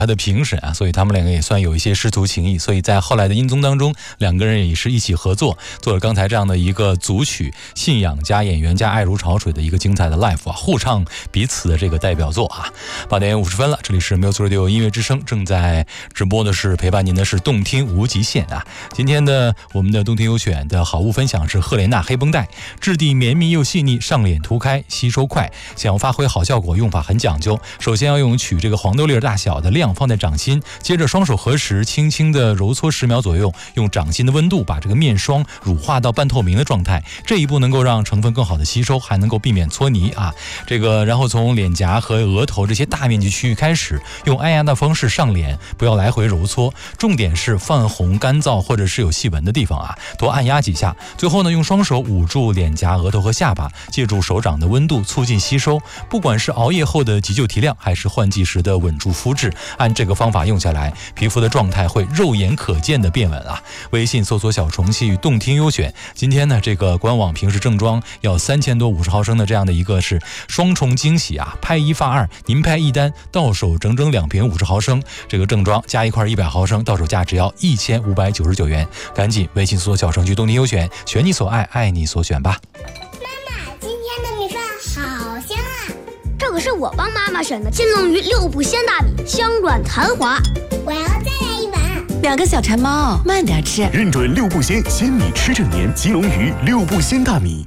他的评审啊，所以他们两个也算有一些师徒情谊，所以在后来的音综当中，两个人也是一起合作，做了刚才这样的一个组曲，信仰加演员加爱如潮水的一个精彩的 live 啊，互唱彼此的这个代表作啊。8点50分了，这里是 Music Radio 音乐之声，正在直播的是陪伴您的是动听无极限啊。今天的我们的动听优选的好物分享是赫莲娜黑绷带，质地绵密又细腻，上脸涂开，吸收快，想要发挥好效果，用法很讲究。首先要用取这个黄豆粒大小的量放在掌心，接着双手合十，轻轻的揉搓10秒左右，用掌心的温度把这个面霜乳化到半透明的状态。这一步能够让成分更好的吸收，还能够避免搓泥啊。然后从脸颊和额头这些大面积区域开始，用按压的方式上脸，不要来回揉搓，重点是泛红、干燥或者是有细纹的地方啊，多按压几下。最后呢，用双手捂住脸颊、额头和下巴，借助手掌的温度促进吸收。不管是熬夜后的急救提亮，还是换季时的稳住肤质，按这个方法用下来，皮肤的状态会肉眼可见的变稳啊。微信搜索小程序动听优选，今天呢这个官网平时正装要3000多50毫升的这样的一个是双重惊喜啊，拍1发2，您拍1单到手整整2瓶50毫升，这个正装加一块100毫升，到手价只要1599元，赶紧微信搜索小程序动听优选，选你所爱，爱你所选吧。 这个是我帮妈妈选的金龙鱼6步鲜大米，香软弹滑。 我要再来一碗。 2个小馋猫，慢点吃。 认准6步鲜，鲜米吃整年。金龙鱼6步鲜大米。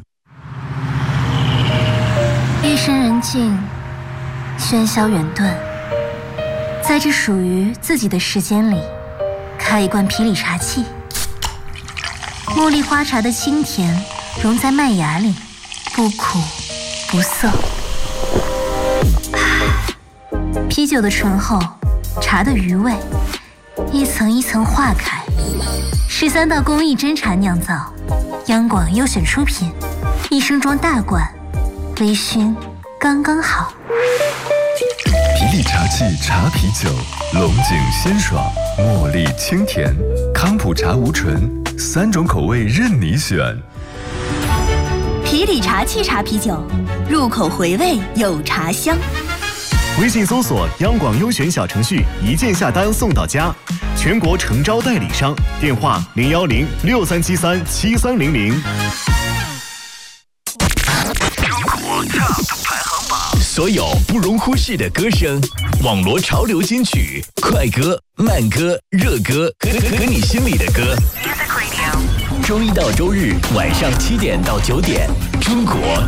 夜深人静，喧嚣远遁，在这属于自己的时间里，开一罐皮里茶气。茉莉花茶的清甜融在麦芽里，不苦不涩。啤酒的醇厚，茶的余味，一层一层化开。13道工艺真茶酿造，央广优选出品，一升装大罐，微醺刚刚好。 皮力茶气茶啤酒，龙井鲜爽，茉莉清甜，康普茶无醇，3种口味任你选。 皮里茶气茶啤酒，入口回味有茶香。 微信搜索央广优选小程序，一键下单送到家，全国诚招代理商，电话01063737300。 中国 Top 排行榜，所有不容忽视的歌声，网络潮流金曲，快歌、慢歌、热歌，和你心里的歌。周一到周日晚上7点到9点，中国